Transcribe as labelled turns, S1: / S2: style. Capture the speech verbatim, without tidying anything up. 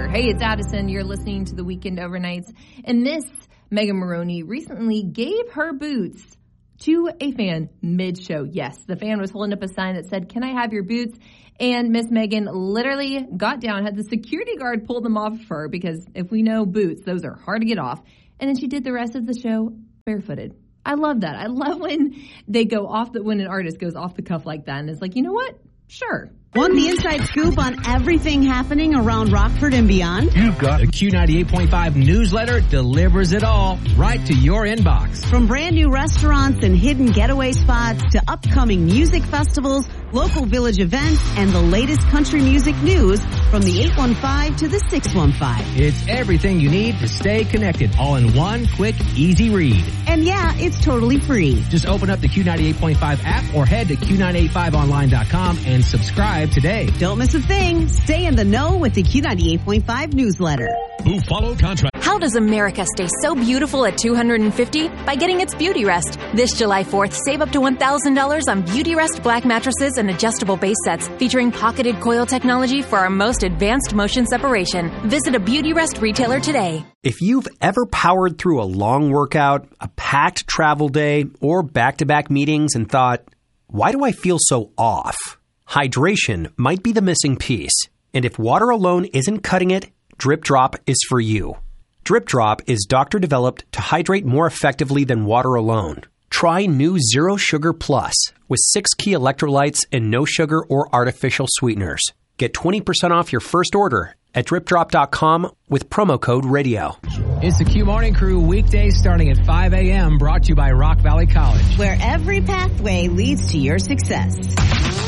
S1: Hey, it's Addison. You're listening to the Weekend Overnights. And Miss Megan Moroney recently gave her boots to a fan mid-show. Yes, the fan was holding up a sign that said, "Can I have your boots?" And Miss Megan literally got down, had the security guard pull them off of her, because if we know boots, those are hard to get off. And then she did the rest of the show barefooted. I love that. I love when they go off, the, when an artist goes off the cuff like that and it's like, you know what? Sure.
S2: Want the inside scoop on everything happening around Rockford and beyond?
S3: You've got the Q ninety-eight point five newsletter delivers it all right to your inbox.
S2: From brand new restaurants and hidden getaway spots to upcoming music festivals, local village events, and the latest country music news from the eight one five to the six one five.
S3: It's everything you need to stay connected, all in one quick, easy read.
S2: And yeah, it's totally free.
S3: Just open up the Q ninety-eight point five app or head to Q nine eighty-five online dot com and subscribe today.
S2: Don't miss a thing. Stay in the know with the Q ninety-eight point five newsletter.
S4: Who follow contract.
S5: How does America stay so beautiful at two hundred fifty? By getting its Beauty Rest. This July fourth, save up to one thousand dollars on Beauty Rest black mattresses and adjustable base sets featuring pocketed coil technology for our most advanced motion separation. Visit a Beauty Rest retailer today.
S6: If you've ever powered through a long workout, a packed travel day, or back-to-back meetings and thought, why do I feel so off? Hydration might be the missing piece. And if water alone isn't cutting it, Drip Drop is for you. Drip Drop is doctor-developed to hydrate more effectively than water alone. Try new Zero Sugar Plus with six key electrolytes and no sugar or artificial sweeteners. Get twenty percent off your first order at drip drop dot com with promo code radio.
S3: It's the Q Morning Crew, weekdays starting at five a.m., brought to you by Rock Valley College,
S2: where every pathway leads to your success.